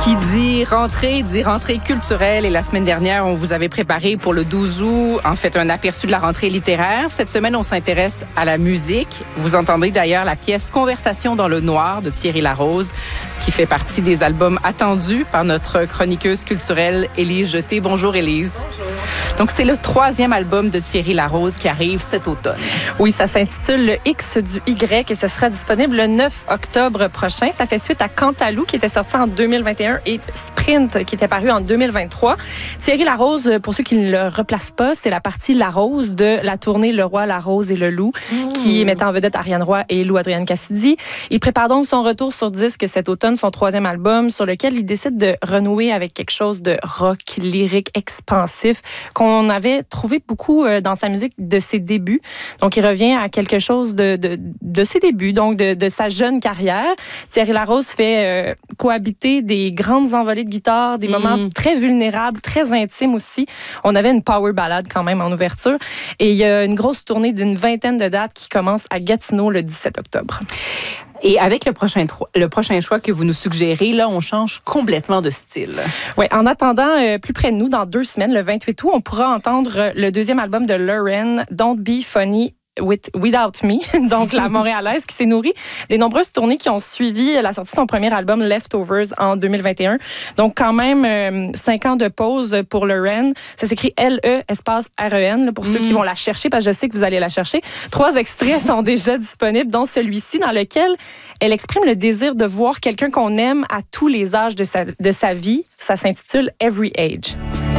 Qui dit rentrée culturelle. Et la semaine dernière, on vous avait préparé pour le 12 août, en fait, un aperçu de la rentrée littéraire. Cette semaine, on s'intéresse à la musique. Vous entendez d'ailleurs la pièce Conversation dans le noir de Thierry Larose, qui fait partie des albums attendus par notre chroniqueuse culturelle Élise Jeté. Bonjour Élise. Bonjour. Donc, c'est le 3e album de Thierry Larose qui arrive cet automne. Oui, ça s'intitule Le X du Y et ce sera disponible le 9 octobre prochain. Ça fait suite à Cantalou qui était sorti en 2021 et Sprint qui était paru en 2023. Thierry Larose, pour ceux qui ne le replacent pas, c'est la partie Larose de la tournée Le Roi, la Rose et le Loup qui mettait en vedette Ariane Roy et Lou Adrienne Cassidy. Il prépare donc son retour sur disque cet automne, son 3e album sur lequel il décide de renouer avec quelque chose de rock, lyrique, expansif qu'on avait trouvé beaucoup dans sa musique de ses débuts. Donc, il revient à quelque chose de ses débuts, donc de sa jeune carrière. Thierry Larose fait cohabiter des grandes envolées de guitare, des moments très vulnérables, très intimes aussi. On avait une power ballade quand même en ouverture. Et il y a une grosse tournée d'une 20aine de dates qui commence à Gatineau le 17 octobre. Et avec le prochain choix que vous nous suggérez, là, on change complètement de style. Oui, en attendant, plus près de nous, dans 2 semaines, le 28 août, on pourra entendre le 2e album de Lauren, Don't Be Funny Without Me, donc la Montréalaise qui s'est nourrie des nombreuses tournées qui ont suivi la sortie de son premier album Leftovers en 2021. Donc quand même 5 ans de pause pour Lauren. Ça s'écrit L-E espace R-E-N là, pour ceux qui vont la chercher parce que je sais que vous allez la chercher. 3 extraits sont déjà disponibles, dont celui-ci dans lequel elle exprime le désir de voir quelqu'un qu'on aime à tous les âges de sa vie. Ça s'intitule Every Age.